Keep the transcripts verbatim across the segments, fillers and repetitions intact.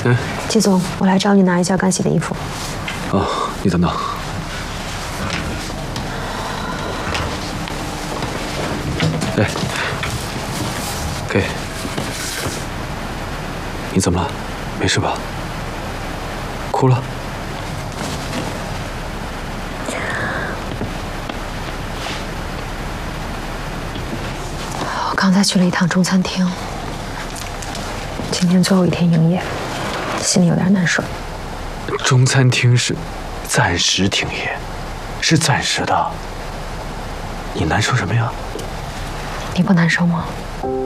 嗯， 季总，我来找你拿一下干洗的衣服。 哦，你等等。哎，给。你怎么了？没事吧？哭了？ 我刚才去了一趟中餐厅，今天最后一天营业，心里有点难受。 中餐厅是暂时停业，是暂时的。你难受什么呀？ 你不难受吗？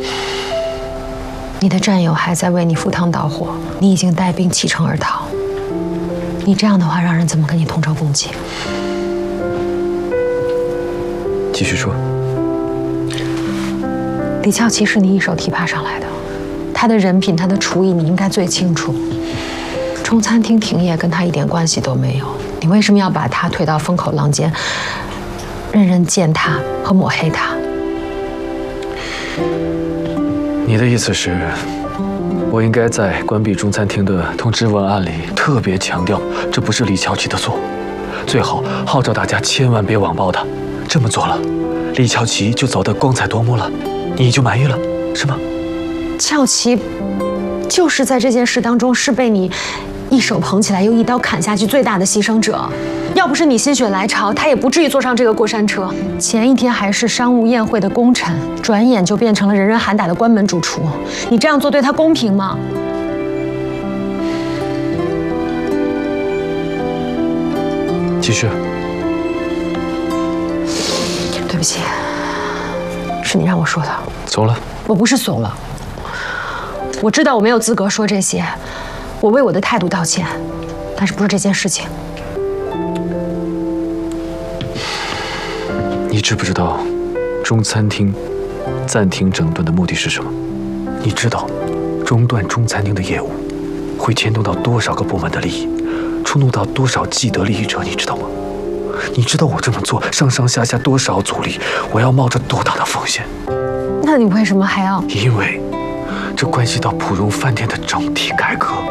你的战友还在为你赴汤蹈火，你已经带兵启程而逃。你这样的话，让人怎么跟你同舟共济？ 继续说。 李翘琪是你一手提拔上来的，他的人品、他的厨艺，你应该最清楚。中餐厅停业跟他一点关系都没有，你为什么要把他推到风口浪尖，任人践踏和抹黑他？ 你的意思是，我应该在关闭中餐厅的通知文案里特别强调，这不是李翘琪的错，最好号召大家千万别网暴他。这么做了，李翘琪就走得光彩夺目了，你就满意了，是吗？ 翘琪就是在这件事当中是被你一手捧起来又一刀砍下去最大的牺牲者。要不是你心血来潮，他也不至于坐上这个过山车。前一天还是商务宴会的功臣，转眼就变成了人人喊打的关门主厨。你这样做对他公平吗？ 继续。 对不起，是你让我说的。 怂了？ 我不是怂了，我知道我没有资格说这些，我为我的态度道歉，但是不是这件事情。 你知不知道中餐厅暂停整顿的目的是什么？你知道中断中餐厅的业务会牵动到多少个部门的利益，触怒到多少既得利益者，你知道吗？你知道我这么做上上下下多少阻力，我要冒着多大的风险？ 那你为什么还要？ 因为这关系到普荣饭店的整体改革。